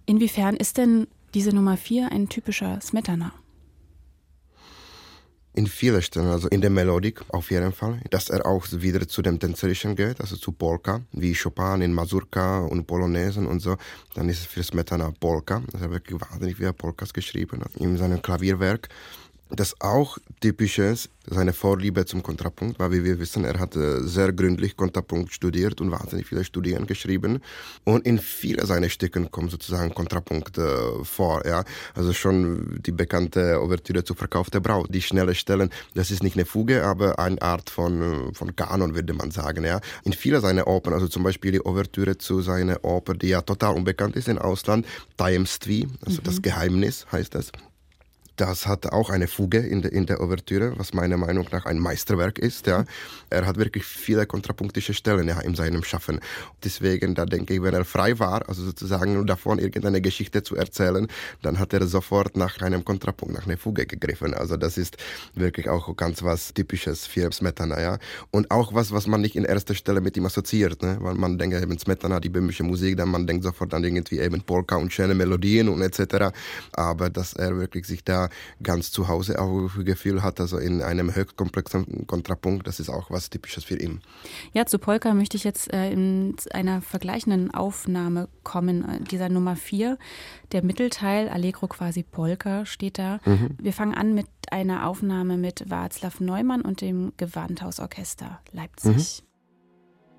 Inwiefern ist denn diese Nummer 4 ein typischer Smetana? In vielen Stellen, also in der Melodik auf jeden Fall, dass er auch wieder zu dem Tänzerischen geht, also zu Polka, wie Chopin in Mazurka und Polonesen und so, dann ist es für Smetana Polka. Er hat wirklich wahnsinnig viele Polkas geschrieben in seinem Klavierwerk. Das auch typisch ist, seine Vorliebe zum Kontrapunkt, weil wie wir wissen, er hat sehr gründlich Kontrapunkt studiert und wahnsinnig viele Studien geschrieben. Und in vielen seiner Stücken kommt sozusagen Kontrapunkt vor. Ja? Also schon die bekannte Ouvertüre zu Verkauf der Braut, die schnelle Stellen, das ist nicht eine Fuge, aber eine Art von Kanon, würde man sagen. Ja? In vielen seiner Opern, also zum Beispiel die Ouvertüre zu seiner Oper, die ja total unbekannt ist im Ausland, Tajemství, also das Geheimnis heißt das. Das hat auch eine Fuge in der Ouvertüre, was meiner Meinung nach ein Meisterwerk ist. Ja. Er hat wirklich viele kontrapunktische Stellen in seinem Schaffen. Deswegen, da denke ich, wenn er frei war, also sozusagen nur davon irgendeine Geschichte zu erzählen, dann hat er sofort nach einem Kontrapunkt, nach einer Fuge gegriffen. Also das ist wirklich auch ganz was Typisches für Smetana. Ja. Und auch was man nicht in erster Stelle mit ihm assoziiert. Ne? Weil man denkt eben Smetana, die böhmische Musik, dann man denkt sofort an irgendwie eben Polka und schöne Melodien und etc. Aber dass er wirklich sich da ganz zu Hause auch Gefühl hat, also in einem höchstkomplexen Kontrapunkt, das ist auch was Typisches für ihn. Ja, zu Polka möchte ich jetzt in einer vergleichenden Aufnahme kommen, dieser Nummer 4. Der Mittelteil, Allegro quasi Polka, steht da. Wir fangen an mit einer Aufnahme mit Václav Neumann und dem Gewandhausorchester Leipzig.